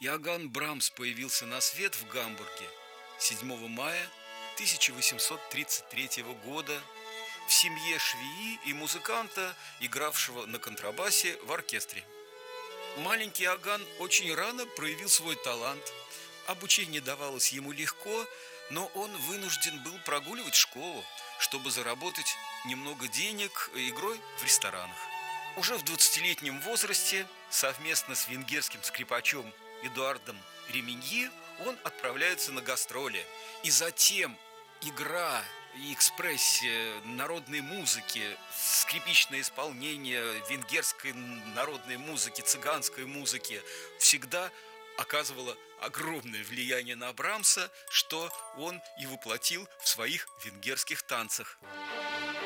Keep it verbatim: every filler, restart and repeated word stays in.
Иоганн Брамс появился на свет в Гамбурге седьмого мая тысяча восемьсот тридцать третьего года в семье швеи и музыканта, игравшего на контрабасе в оркестре. Маленький Иоганн очень рано проявил свой талант. Обучение давалось ему легко, но он вынужден был прогуливать школу, чтобы заработать немного денег игрой в ресторанах. Уже в двадцатилетнем возрасте совместно с венгерским скрипачом Эдуардом Реминьи он отправляется на гастроли. И затем игра и экспрессия народной музыки, скрипичное исполнение венгерской народной музыки, цыганской музыки всегда оказывало огромное влияние на Брамса, что он и воплотил в своих венгерских танцах.